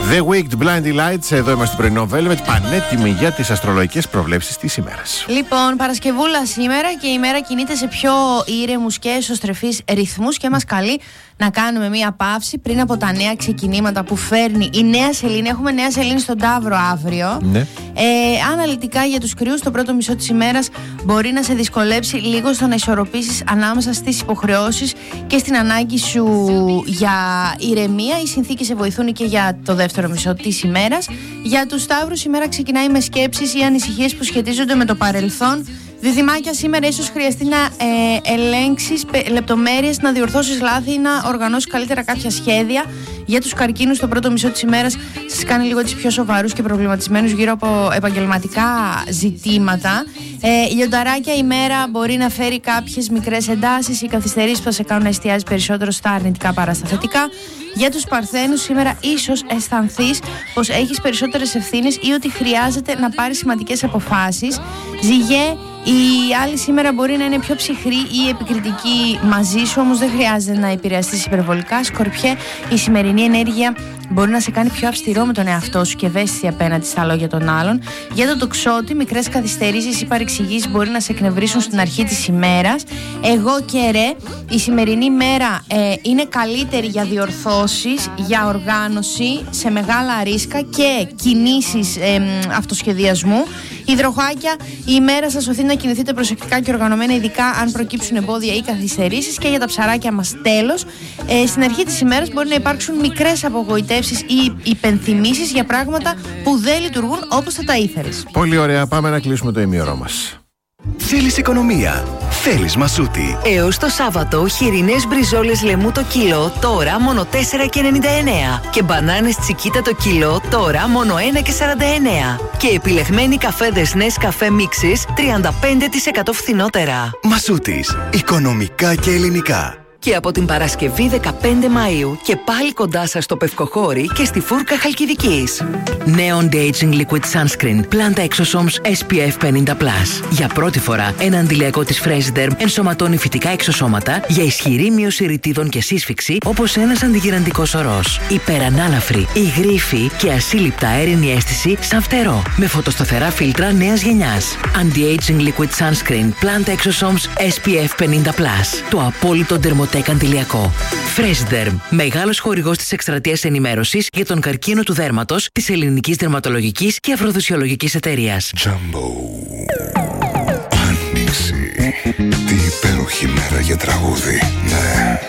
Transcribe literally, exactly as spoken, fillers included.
The Wicked Blinding Lights, εδώ είμαστε πρωινό Velvet, πανέτοιμοι για τις αστρολογικές προβλέψεις της ημέρας. Λοιπόν, Παρασκευούλα σήμερα και η ημέρα κινείται σε πιο ήρεμους και εσωστρεφείς ρυθμούς και μας καλεί να κάνουμε μία παύση πριν από τα νέα ξεκινήματα που φέρνει η νέα σελήνη. Έχουμε νέα σελήνη στον Ταύρο αύριο. Ναι. Ε, αναλυτικά για τους κρυούς, το πρώτο μισό της ημέρας μπορεί να σε δυσκολέψει λίγο στο να ισορροπήσεις ανάμεσα στις υποχρεώσεις και στην ανάγκη σου για ηρεμία. Οι συνθήκες σε βοηθούν και για το δεύτερο μισό της ημέρας. Για τους Σταύρους, η ημέρα ξεκινάει με σκέψεις ή ανησυχίες που σχετίζονται με το παρελθόν. Διδυμάκια, σήμερα ίσως χρειαστεί να ε, ελέγξεις λεπτομέρειες, να διορθώσεις λάθη ή να οργανώσεις καλύτερα κάποια σχέδια. Για τους Καρκίνους, το πρώτο μισό της ημέρας σας κάνει λίγο τις πιο σοβαρούς και προβληματισμένους γύρω από επαγγελματικά ζητήματα. Ε, Λιονταράκια, η μέρα μπορεί να φέρει κάποιες μικρές εντάσεις ή καθυστερήσεις που θα σε κάνουν να εστιάζεις περισσότερο στα αρνητικά παρά στα θετικά. Για τους Παρθένους, σήμερα ίσως αισθανθείς πως έχεις περισσότερες ευθύνες ή ότι χρειάζεται να πάρεις σημαντικές αποφάσεις. Ζυγέ, η άλλη σήμερα μπορεί να είναι πιο ψυχρή ή επικριτική μαζί σου, όμως δεν χρειάζεται να επηρεαστείς υπερβολικά. Σκορπιέ, η σημερινή ενέργεια μπορεί να σε κάνει πιο αυστηρό με τον εαυτό σου και ευαίσθητη απέναντι στα λόγια των άλλων. Για το Τοξότη, μικρές καθυστερήσεις ή παρεξηγήσεις μπορεί να σε εκνευρίσουν στην αρχή της ημέρας. Εγώ και Ρε, η σημερινή μέρα ε, είναι καλύτερη για διορθώσεις, για οργάνωση σε μεγάλα ρίσκα και κινήσεις ε, αυτοσχεδιασμού. Υδροχάκια, η ημέρα σας σωθεί να κινηθείτε προσεκτικά και οργανωμένα, ειδικά αν προκύψουν εμπόδια ή καθυστερήσεις. Και για τα Ψαράκια μας, τέλος, ε, στην αρχή της ημέρας μπορεί να υπάρξουν μικρές απογοητεύσεις ή υπενθυμίσεις για πράγματα που δεν λειτουργούν όπως θα τα ήθελες. Πολύ ωραία, πάμε να κλείσουμε το ημίωρό μας. Θέλεις οικονομία? Θέλεις Μασούτη. Έως το Σάββατο, χοιρινές μπριζόλες λεμού το κιλό, τώρα μόνο τέσσερα και ενενήντα εννέα. Και μπανάνες τσικίτα το κιλό, τώρα μόνο ένα και σαράντα εννέα. Και επιλεγμένοι καφέδες Nescafé Mixes, τριάντα πέντε τοις εκατό φθηνότερα. Μασούτης. Οικονομικά και ελληνικά. Και από την Παρασκευή δεκαπέντε Μαΐου και πάλι κοντά σας στο Πευκοχώρι και στη Φούρκα Χαλκιδικής. Νέο Anti-Aging Liquid Sunscreen Planta Exosomes ες πι εφ πενήντα πλας. Για πρώτη φορά, ένα αντιλιακό της Fresiderm ενσωματώνει φυτικά εξωσώματα για ισχυρή μείωση ρητίδων και σύσφυξη, όπως ένας αντιγυραντικός ορός. Υπερανάλαφρη, υγρήφη και ασύλληπτα αέρινη αίσθηση σαν φτερό. Με φωτοσταθερά φίλτρα νέας γενιάς. Anti-Aging Liquid Sunscreen Planta Exosomes ες πι εφ πενήντα πλας. Το απόλυτο ντερμοτέ αντιλιακό. Fresiderm, μεγάλος χορηγός της εκστρατείας ενημέρωσης για τον καρκίνο του δέρματος της Ελληνικής Δερματολογικής και Αφροδισιολογικής Εταιρείας. Jumbo. Άνοιξη. Τι υπέροχη μέρα για τραγούδι. Ναι.